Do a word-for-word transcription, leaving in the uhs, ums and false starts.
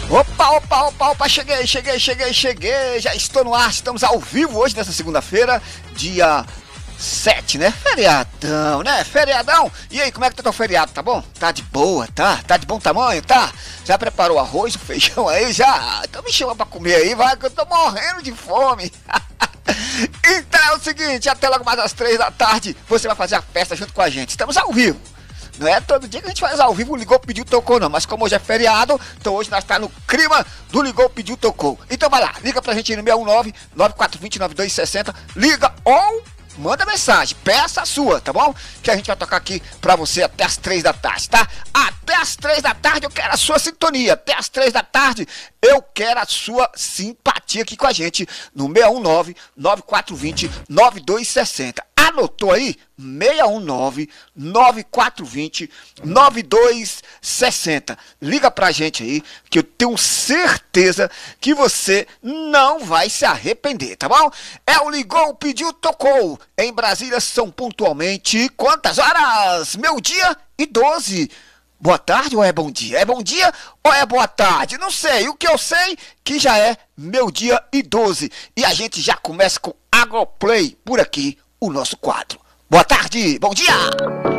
Opa, opa, opa, opa, cheguei, cheguei, cheguei, cheguei, já estou no ar, estamos ao vivo hoje nessa segunda-feira, dia sete, né? Feriadão, né? Feriadão. E aí, como é que tá teu feriado, tá bom? Tá de boa, tá? Tá de bom tamanho, tá? Já preparou o arroz, o feijão aí, já? Então me chama pra comer aí, vai, que eu tô morrendo de fome. Então é o seguinte, até logo mais às três da tarde, você vai fazer a festa junto com a gente, estamos ao vivo. Não é todo dia que a gente faz ao vivo, ligou, pediu, tocou não. Mas como hoje é feriado, então hoje nós estamos no clima do ligou, pediu, tocou. Então vai lá, liga pra gente aí no seis um nove, nove quatro dois zero, nove dois seis zero. Liga ou manda mensagem, peça a sua, tá bom? Que a gente vai tocar aqui pra você até as três da tarde, tá? Até as três da tarde eu quero a sua sintonia. Até as três da tarde eu quero a sua simpatia aqui com a gente no seis um nove, nove quatro dois zero, nove dois seis zero. Anotou aí? seis um nove, nove quatro dois zero, nove dois seis zero. Liga pra gente aí, que eu tenho certeza que você não vai se arrepender, tá bom? É o Ligou, Pediu, Tocou. Em Brasília são pontualmente quantas horas? Meio-dia e doze. Boa tarde ou é bom dia? É bom dia ou é boa tarde? Não sei. O que eu sei que já é meio-dia e doze. E a gente já começa com Agroplay por aqui, o nosso quadro. Boa tarde, bom dia!